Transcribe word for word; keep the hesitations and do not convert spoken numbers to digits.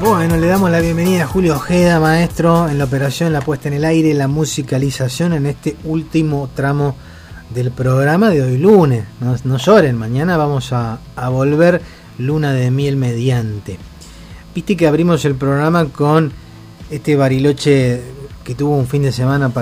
Bueno, le damos la bienvenida a Julio Ojeda, maestro, en la operación, la puesta en el aire, la musicalización en este último tramo del programa de hoy lunes. No, no lloren, mañana vamos a, a volver luna de miel mediante. Viste que abrimos el programa con este Bariloche que tuvo un fin de semana para